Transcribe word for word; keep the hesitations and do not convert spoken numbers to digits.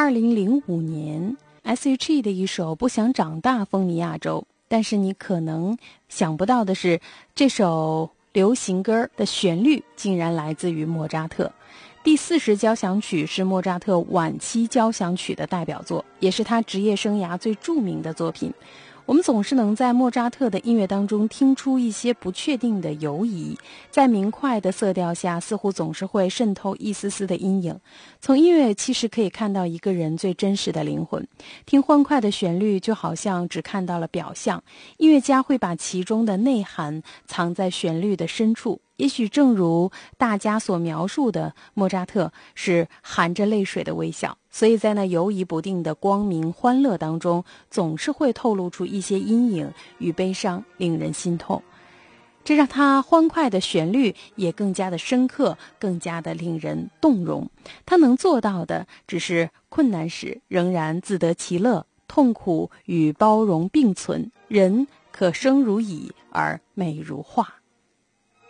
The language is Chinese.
二零零五年 S H E 的一首《不想长大》风靡亚洲，但是你可能想不到的是，这首流行歌的旋律竟然来自于莫扎特。第四十交响曲是莫扎特晚期交响曲的代表作，也是他职业生涯最著名的作品。我们总是能在莫扎特的音乐当中听出一些不确定的游移，在明快的色调下，似乎总是会渗透一丝丝的阴影。从音乐其实可以看到一个人最真实的灵魂。听欢快的旋律，就好像只看到了表象，音乐家会把其中的内涵藏在旋律的深处。也许正如大家所描述的，莫扎特是含着泪水的微笑，所以在那游移不定的光明欢乐当中，总是会透露出一些阴影与悲伤，令人心痛。这让他欢快的旋律也更加的深刻，更加的令人动容。他能做到的，只是困难时仍然自得其乐，痛苦与包容并存，人可生如蚁而美如画。